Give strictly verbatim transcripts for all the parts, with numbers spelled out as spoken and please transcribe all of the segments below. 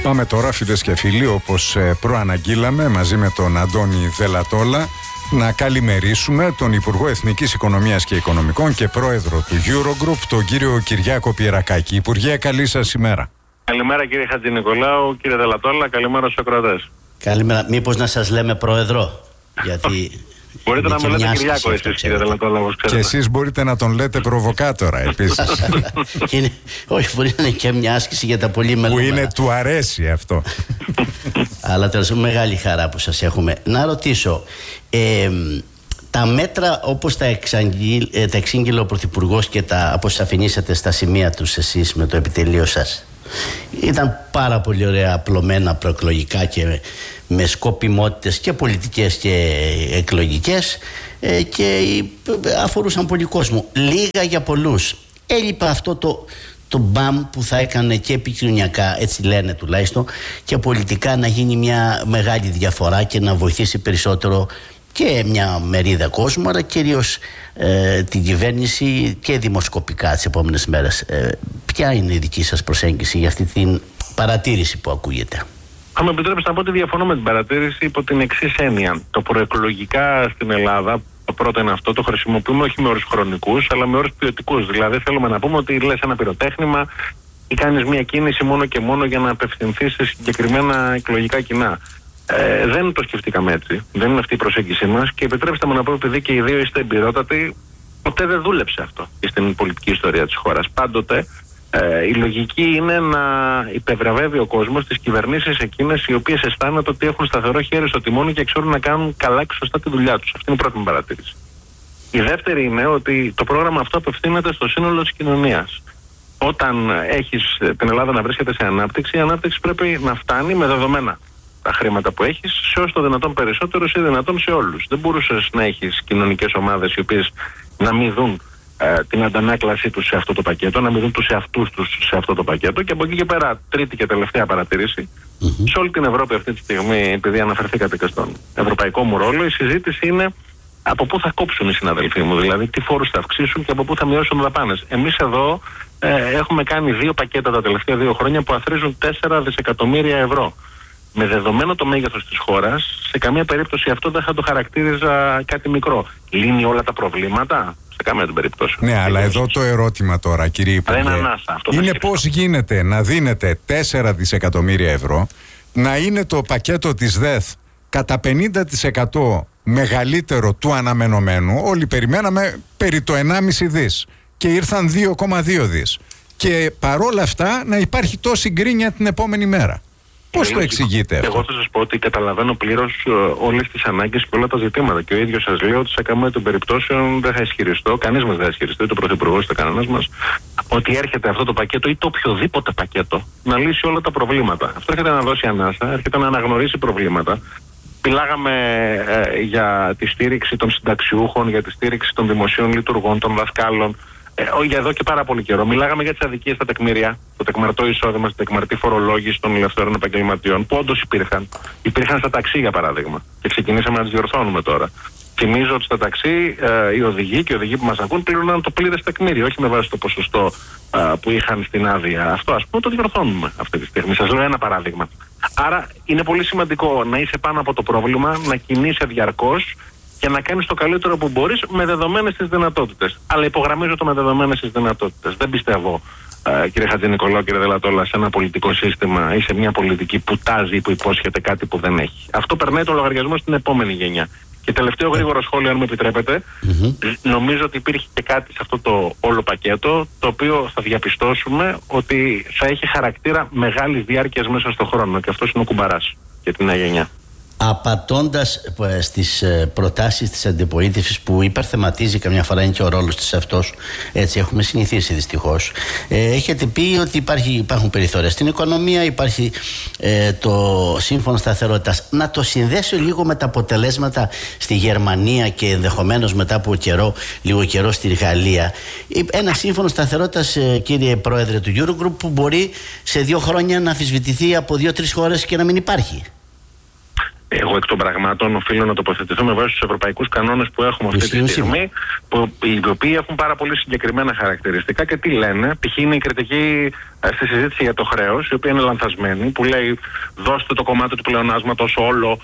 Πάμε τώρα, φίλες και φίλοι, όπως προαναγγείλαμε μαζί με τον Αντώνη Δελατόλα, να καλημερίσουμε τον Υπουργό Εθνικής Οικονομίας και Οικονομικών και Πρόεδρο του Eurogroup, τον κύριο Κυριάκο Πιερακάκη. Υπουργέ, καλή σας ημέρα. Καλημέρα κύριε Χατζηνικολάου, κύριε Δελατόλα, καλημέρα στους ακροατές. Καλημέρα. Μήπως να σας λέμε Πρόεδρο, γιατί... Μπορείτε να με λέτε Κυριάκο εσείς, κύριε Δελατόλα, όπως ξέρετε. Και εσείς μπορείτε να τον λέτε προβοκάτορα επίσης. είναι, όχι, μπορεί να είναι και μια άσκηση για τα πολύ μελωμένα. Που είναι, του αρέσει αυτό. Αλλά τέλος, μεγάλη χαρά που σας έχουμε. Να ρωτήσω, ε, τα μέτρα όπως τα, εξαγγείλ, ε, τα εξήγηλε ο Πρωθυπουργός και τα αποσαφηνίσατε στα σημεία τους εσείς με το επιτελείο σας, ήταν πάρα πολύ ωραία, απλωμένα, προεκλογικά και με σκοπιμότητες και πολιτικές και εκλογικές, ε, και αφορούσαν πολύ κόσμο. Λίγα για πολλούς. Έλειπε αυτό το, το μπαμ που θα έκανε και επικοινωνιακά, έτσι λένε τουλάχιστον, και πολιτικά να γίνει μια μεγάλη διαφορά και να βοηθήσει περισσότερο και μια μερίδα κόσμου, αλλά κυρίως ε, την κυβέρνηση και δημοσκοπικά τις επόμενες μέρες. Ε, ποια είναι η δική σας προσέγγιση για αυτή την παρατήρηση που ακούγεται? Αν με επιτρέπετε να πω ότι διαφωνώ με την παρατήρηση υπό την εξής έννοια. Το προεκλογικά στην Ελλάδα, το πρώτο είναι αυτό, το χρησιμοποιούμε όχι με όρους χρονικούς, αλλά με όρους ποιοτικούς. Δηλαδή θέλουμε να πούμε ότι λες ένα πυροτέχνημα ή κάνεις μια κίνηση μόνο και μόνο για να απευθυνθεί σε συγκεκριμένα εκλογικά κοινά. Ε, δεν το σκεφτήκαμε έτσι. Δεν είναι αυτή η προσέγγιση μας και επιτρέψτε μου να πω, επειδή και οι δύο είστε εμπειρότατοι, ποτέ δεν δούλεψε αυτό στην πολιτική ιστορία της χώρας. Πάντοτε ε, η λογική είναι να υπευραβεύει ο κόσμος τις κυβερνήσεις εκείνες οι οποίες αισθάνονται ότι έχουν σταθερό χέρι στο τιμόνι και ξέρουν να κάνουν καλά και σωστά τη δουλειά τους. Αυτή είναι η πρώτη μου παρατήρηση. Η δεύτερη είναι ότι το πρόγραμμα αυτό απευθύνεται στο σύνολο της κοινωνίας. Όταν έχεις την Ελλάδα να βρίσκεται σε ανάπτυξη, η ανάπτυξη πρέπει να φτάνει με δεδομένα τα χρήματα που έχεις σε όσο το δυνατόν περισσότερους ή δυνατόν σε όλους. Δεν μπορούσες να έχεις κοινωνικές ομάδες οι οποίες να μην δουν ε, την αντανάκλασή τους σε αυτό το πακέτο, να μην δουν τους εαυτούς τους σε αυτό το πακέτο. Και από εκεί και πέρα, τρίτη και τελευταία παρατήρηση, mm-hmm. σε όλη την Ευρώπη αυτή τη στιγμή, επειδή αναφερθήκατε και στον ευρωπαϊκό μου ρόλο, η συζήτηση είναι από πού θα κόψουν οι συναδελφοί μου, δηλαδή τι φόρους θα αυξήσουν και από πού θα μειώσουν δαπάνες. Εμείς εδώ ε, έχουμε κάνει δύο πακέτα τα τελευταία δύο χρόνια που αθροίζουν τέσσερα δισεκατομμύρια ευρώ. Με δεδομένο το μέγεθος της χώρας, σε καμία περίπτωση αυτό δεν θα το χαρακτήριζα κάτι μικρό. Λύνει όλα τα προβλήματα? Σε καμία την περίπτωση. Ναι, αλλά εδώ το ερώτημα τώρα, κύριε Υπουργέ, είναι, ανάσα, είναι πώς γίνεται να δίνετε τέσσερα δισεκατομμύρια ευρώ, να είναι το πακέτο της ΔΕΘ κατά πενήντα τοις εκατό μεγαλύτερο του αναμενωμένου. Όλοι περιμέναμε περί το ενάμιση δις και ήρθαν δύο κόμμα δύο δις. Και παρόλα αυτά να υπάρχει τόση γκρίνια την επόμενη μέρα. Πώς το εξηγείτε αυτό? Εγώ θα σας πω ότι καταλαβαίνω πλήρως uh, όλες τις ανάγκες και όλα τα ζητήματα. Και ο ίδιος σας λέω ότι σε καμία των περιπτώσεων δεν θα ισχυριστώ, κανείς μας δεν θα ισχυριστεί, το Πρωθυπουργός, ούτε κανένας μας, ότι έρχεται αυτό το πακέτο ή το οποιοδήποτε πακέτο να λύσει όλα τα προβλήματα. Αυτό έρχεται να δώσει ανάσα, έρχεται να αναγνωρίσει προβλήματα. Μιλάγαμε ε, για τη στήριξη των συνταξιούχων, για τη στήριξη των δημοσίων λειτουργών, των δασκάλων. Ε, για εδώ και πάρα πολύ καιρό. Μιλάγαμε για τις αδικίες στα τεκμήρια, το τεκμαρτό εισόδημα, στην τεκμαρτή φορολόγηση των ελευθερών επαγγελματιών, που όντως υπήρχαν. Υπήρχαν στα ταξί, για παράδειγμα. Και ξεκινήσαμε να τις διορθώνουμε τώρα. Θυμίζω ότι στα ταξί ε, οι οδηγοί και οι οδηγοί που μας ακούν πλήρωναν το πλήρες τεκμήριο, όχι με βάση το ποσοστό ε, που είχαν στην άδεια. Αυτό, ας πούμε, το διορθώνουμε αυτή τη στιγμή. Σας λέω ένα παράδειγμα. Άρα είναι πολύ σημαντικό να είσαι πάνω από το πρόβλημα, να κινείσαι διαρκώς και να κάνεις το καλύτερο που μπορείς με δεδομένες τις δυνατότητες. Αλλά υπογραμμίζω το με δεδομένες τις δυνατότητες. Δεν πιστεύω, ε, κύριε Χατζηνικολάου, κύριε Δελατόλα, σε ένα πολιτικό σύστημα ή σε μια πολιτική που τάζει ή που υπόσχεται κάτι που δεν έχει. Αυτό περνάει το λογαριασμό στην επόμενη γενιά. Και τελευταίο γρήγορο σχόλιο, αν μου επιτρέπετε, mm-hmm. νομίζω ότι υπήρχε και κάτι σε αυτό το όλο πακέτο, το οποίο θα διαπιστώσουμε ότι θα έχει χαρακτήρα μεγάλης διάρκειας μέσα στον χρόνο. Και αυτός είναι ο κουμπαράς για την νέα γενιά. Απατώντας στις προτάσεις της αντιπολίτευσης που υπερθεματίζει καμιά φορά, είναι και ο ρόλος της αυτός, έτσι έχουμε συνηθίσει δυστυχώς, ε, έχετε πει ότι υπάρχει, υπάρχουν περιθώρια στην οικονομία, υπάρχει ε, το σύμφωνο σταθερότητας. Να το συνδέσω λίγο με τα αποτελέσματα στη Γερμανία και ενδεχομένως μετά από καιρό, λίγο καιρό στη Γαλλία. Ένα σύμφωνο σταθερότητας, ε, κύριε Πρόεδρε του Eurogroup, που μπορεί σε δύο χρόνια να αμφισβητηθεί από δύο-τρεις χώρες και να μην υπάρχει. Εγώ εκ των πραγμάτων οφείλω να τοποθετηθώ με βάση τους ευρωπαϊκούς κανόνες που έχουμε αυτή τη στιγμή, που, οι οποίοι έχουν πάρα πολύ συγκεκριμένα χαρακτηριστικά και τι λένε. Π.χ. είναι η κριτική στη συζήτηση για το χρέος, η οποία είναι λανθασμένη, που λέει δώστε το κομμάτι του πλεονάσματος όλο.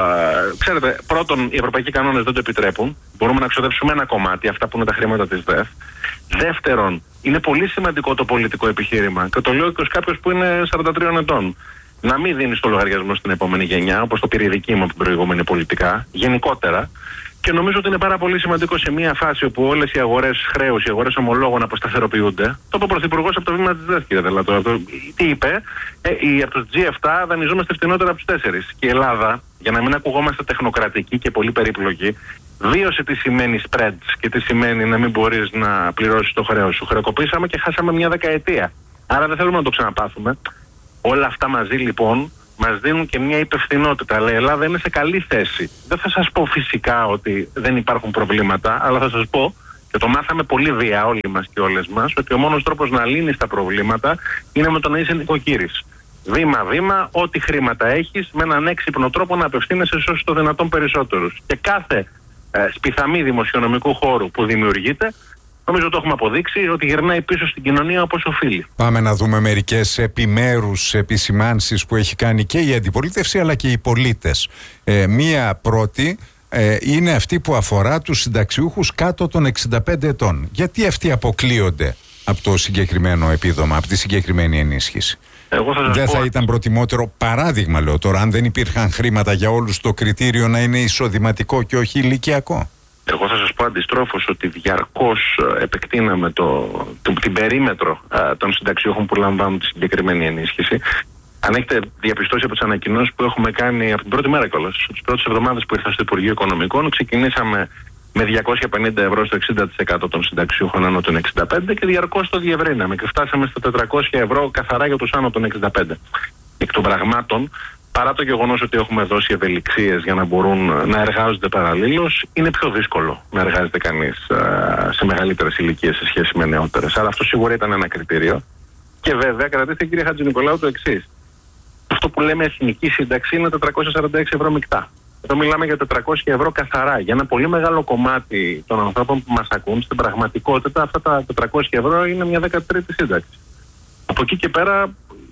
Uh, ξέρετε, πρώτον, οι ευρωπαϊκοί κανόνες δεν το επιτρέπουν. Μπορούμε να ξοδέψουμε ένα κομμάτι, αυτά που είναι τα χρήματα της ΔΕΘ. Δεύτερον, είναι πολύ σημαντικό το πολιτικό επιχείρημα, και το λέω και ως κάποιος που είναι σαράντα τριών ετών. Να μην δίνει το λογαριασμό στην επόμενη γενιά, όπως το πήρε η δική μου από την προηγούμενη πολιτικά, γενικότερα. Και νομίζω ότι είναι πάρα πολύ σημαντικό σε μια φάση όπου όλες οι αγορές χρέους, οι αγορές ομολόγων αποσταθεροποιούνται. Το είπε ο Πρωθυπουργός από το βήμα της ΔΕΘ, κύριε Δελατό. Τι είπε, ε, οι, από τους τζι επτά δανειζόμαστε φτηνότερα από τους τέσσερις. Και η Ελλάδα, για να μην ακουγόμαστε τεχνοκρατικοί και πολύ περίπλοκοι, βίωσε τι σημαίνει spreads και τι σημαίνει να μην μπορείς να πληρώσεις το χρέος σου. Χρεοκοπήσαμε και χάσαμε μια δεκαετία. Άρα δεν θέλουμε να το ξαναπάθουμε. Όλα αυτά μαζί λοιπόν μας δίνουν και μια υπευθυνότητα. Αλλά η Ελλάδα είναι σε καλή θέση. Δεν θα σας πω φυσικά ότι δεν υπάρχουν προβλήματα, αλλά θα σας πω, και το μάθαμε πολύ βία όλοι μας και όλες μας, ότι ο μόνος τρόπος να λύνεις τα προβλήματα είναι με το να είσαι νοικοκύρης. Βήμα-βήμα, ό,τι χρήματα έχεις, με έναν έξυπνο τρόπο να απευθύνεσαι σε όσο το δυνατόν περισσότερους. Και κάθε ε, σπιθαμή δημοσιονομικού χώρου που δημιουργείται, νομίζω το έχουμε αποδείξει ότι γυρνάει πίσω στην κοινωνία όπως οφείλει. Πάμε να δούμε μερικές επιμέρους επισημάνσεις που έχει κάνει και η αντιπολίτευση αλλά και οι πολίτες. Ε, μία πρώτη ε, είναι αυτή που αφορά τους συνταξιούχους κάτω των εξήντα πέντε ετών. Γιατί αυτοί αποκλείονται από το συγκεκριμένο επίδομα, από τη συγκεκριμένη ενίσχυση? Εγώ θα δεν πω... θα ήταν προτιμότερο, παράδειγμα λέω τώρα, αν δεν υπήρχαν χρήματα για όλους, το κριτήριο να είναι εισοδηματικό και όχι ηλικιακό? Εγώ θα σας πω αντιστρόφως ότι διαρκώς επεκτείναμε το, το, την περίμετρο α, των συνταξιούχων που λαμβάνουν τη συγκεκριμένη ενίσχυση. Αν έχετε διαπιστώσει από τις ανακοινώσεις που έχουμε κάνει από την πρώτη μέρα κιόλας, τις πρώτες εβδομάδες που ήρθα στο Υπουργείο Οικονομικών, ξεκινήσαμε με διακόσια πενήντα ευρώ στο εξήντα τοις εκατό των συνταξιούχων άνω των εξήντα πέντε και διαρκώς το διευρύναμε και φτάσαμε στα τετρακόσια ευρώ καθαρά για τους άνω των εξήντα πέντε. Εκ των πραγμάτων, παρά το γεγονός ότι έχουμε δώσει ευελιξίες για να μπορούν να εργάζονται παραλλήλως, είναι πιο δύσκολο να εργάζεται κανείς α, σε μεγαλύτερες ηλικίες σε σχέση με νεότερες. Άρα αυτό σίγουρα ήταν ένα κριτήριο. Και βέβαια, κρατήστε κύριε Χατζηνικολάου το εξής. Αυτό που λέμε εθνική σύνταξη είναι τετρακόσια σαράντα έξι ευρώ μεικτά. Εδώ μιλάμε για τετρακόσια ευρώ καθαρά. Για ένα πολύ μεγάλο κομμάτι των ανθρώπων που μας ακούν, στην πραγματικότητα αυτά τα τετρακόσια ευρώ είναι μια δεκατρίτη σύνταξη. Από εκεί και πέρα,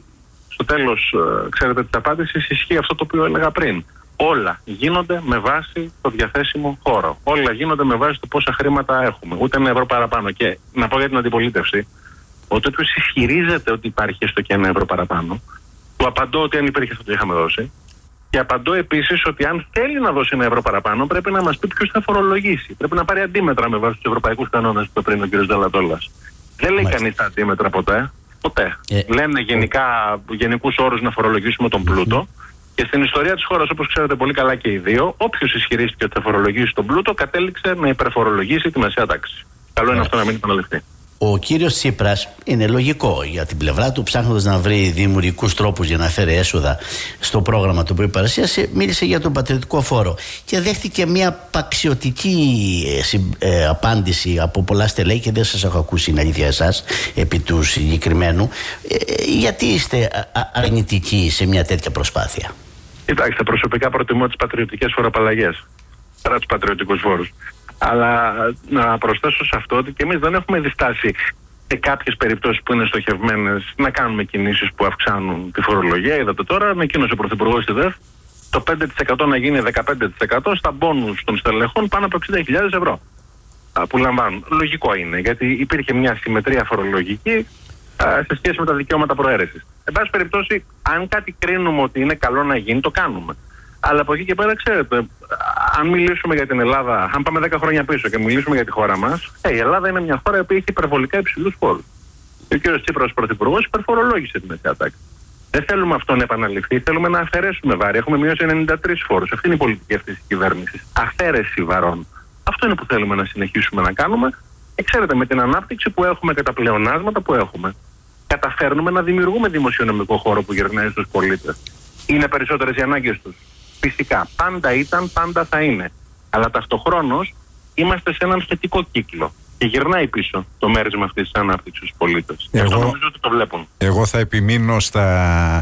στο τέλος, ξέρετε, της απάντησης ισχύει αυτό το οποίο έλεγα πριν. Όλα γίνονται με βάση το διαθέσιμο χώρο. Όλα γίνονται με βάση το πόσα χρήματα έχουμε. Ούτε ένα ευρώ παραπάνω. Και να πω για την αντιπολίτευση, ότι όποιος ισχυρίζεται ότι υπάρχει έστω και ένα ευρώ παραπάνω, του απαντώ ότι αν υπήρχε θα το είχαμε δώσει. Και απαντώ επίσης ότι αν θέλει να δώσει ένα ευρώ παραπάνω, πρέπει να μας πει ποιος θα φορολογήσει. Πρέπει να πάρει αντίμετρα με βάση τους ευρωπαϊκούς κανόνες που πριν ο κ. Δελατόλας. Δεν λέει κανείς τα αντίμετρα ποτέ. Ποτέ. Ε, Λένε γενικά, γενικούς όρους να φορολογήσουμε τον πλούτο. Και στην ιστορία της χώρας, όπως ξέρετε πολύ καλά και οι δύο, όποιος ισχυρίστηκε ότι θα φορολογήσει τον πλούτο, κατέληξε να υπερφορολογήσει τη μεσαία τάξη. Καλό είναι αυτό να μην επαναληφθεί. Ο κύριος Τσίπρας, είναι λογικό για την πλευρά του, ψάχνοντας να βρει δημιουργικούς τρόπους για να φέρει έσοδα στο πρόγραμμα του που παρουσίασε, μίλησε για τον πατριωτικό φόρο και δέχτηκε μια παξιωτική ε, ε, απάντηση από πολλά στελέχη και δεν σας έχω ακούσει την αλήθεια εσάς επί του συγκεκριμένου. Ε, γιατί είστε αρνητικοί σε μια τέτοια προσπάθεια? Κοιτάξτε, προσωπικά προτιμώ τις πατριωτικές φοροαπαλλαγές παρά τους πατριωτικούς φόρους. Αλλά να προσθέσω σε αυτό ότι και εμείς δεν έχουμε διστάσει σε κάποιες περιπτώσεις που είναι στοχευμένες να κάνουμε κινήσεις που αυξάνουν τη φορολογία. Είδατε τώρα, ανακοίνωσε ο Πρωθυπουργός στη ΔΕΘ το πέντε τοις εκατό να γίνει δεκαπέντε τοις εκατό στα μπόνους των στελεχών πάνω από εξήντα χιλιάδες ευρώ που λαμβάνουν. Λογικό είναι, γιατί υπήρχε μια συμμετρία φορολογική σε σχέση με τα δικαιώματα προαίρεσης. Εν πάση περιπτώσει, αν κάτι κρίνουμε ότι είναι καλό να γίνει, το κάνουμε. Αλλά από εκεί και πέρα, ξέρετε, αν μιλήσουμε για την Ελλάδα, αν πάμε δέκα χρόνια πίσω και μιλήσουμε για τη χώρα μας, ε, η Ελλάδα είναι μια χώρα που έχει υπερβολικά υψηλούς φόρους. Ο κ. Τσίπρας, πρωθυπουργός, υπερφορολόγησε τη μεσαία τάξη. Δεν θέλουμε αυτό να επαναληφθεί, θέλουμε να αφαιρέσουμε βάρη. Έχουμε μειώσει ενενήντα τρεις φόρους. Αυτή είναι η πολιτική αυτή τη κυβέρνηση. Αφαίρεση βαρών. Αυτό είναι που θέλουμε να συνεχίσουμε να κάνουμε. Και ξέρετε, με την ανάπτυξη που έχουμε και τα πλεονάσματα που έχουμε, καταφέρνουμε να δημιουργούμε δημοσιονομικό χώρο που γυρνάει στους πολίτες. Είναι περισσότερες οι ανάγκες τους? Φυσικά. Πάντα ήταν, πάντα θα είναι. Αλλά ταυτοχρόνως είμαστε σε έναν θετικό κύκλο. Και γυρνάει πίσω το μέρισμα αυτής της ανάπτυξης στους πολίτες. Εγώ, αυτό νομίζω ότι το βλέπουν. Εγώ θα επιμείνω στα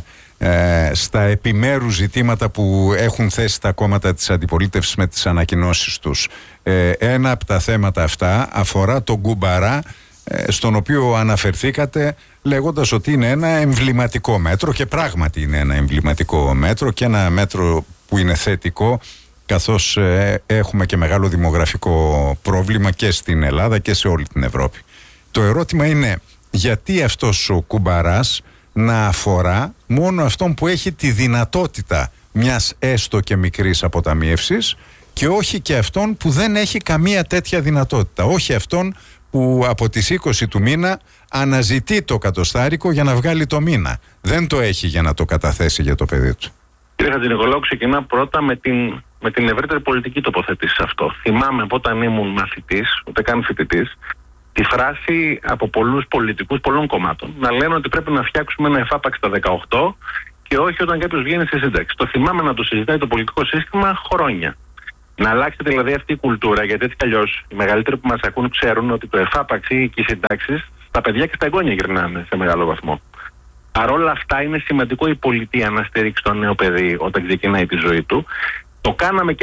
ε, στα επιμέρους ζητήματα που έχουν θέσει τα κόμματα της αντιπολίτευσης με τις ανακοινώσεις τους. Ε, ένα από τα θέματα αυτά αφορά τον Κουμπαρά, ε, στον οποίο αναφερθήκατε λέγοντας ότι είναι ένα εμβληματικό μέτρο, και πράγματι είναι ένα εμβληματικό μέτρο και ένα μέτρο που είναι θετικό, καθώς ε, έχουμε και μεγάλο δημογραφικό πρόβλημα και στην Ελλάδα και σε όλη την Ευρώπη. Το ερώτημα είναι γιατί αυτός ο Κουμπαράς να αφορά μόνο αυτόν που έχει τη δυνατότητα μιας έστω και μικρής αποταμίευσης και όχι και αυτόν που δεν έχει καμία τέτοια δυνατότητα. Όχι αυτόν που από τις είκοσι του μήνα αναζητεί το κατοστάρικο για να βγάλει το μήνα. Δεν το έχει για να το καταθέσει για το παιδί του. Κύριε Χατζηνικολάου, ξεκινά πρώτα με την, με την ευρύτερη πολιτική τοποθέτηση σε αυτό. Θυμάμαι από όταν ήμουν μαθητής, ούτε καν φοιτητής, τη φράση από πολλούς πολιτικούς πολλών κομμάτων να λένε ότι πρέπει να φτιάξουμε ένα εφάπαξ στα δεκαοκτώ και όχι όταν κάποιος βγαίνει στη σύνταξη. Το θυμάμαι να το συζητάει το πολιτικό σύστημα χρόνια. Να αλλάξετε δηλαδή αυτή η κουλτούρα, γιατί έτσι κι αλλιώς οι μεγαλύτεροι που μας ακούν ξέρουν ότι το εφάπαξ ή οι συντάξεις στα παιδιά και στα εγγόνια γυρνάνε σε μεγάλο βαθμό. Παρ' όλα αυτά είναι σημαντικό η πολιτεία να στηρίξει το νέο παιδί όταν ξεκινάει τη ζωή του. Το κάναμε και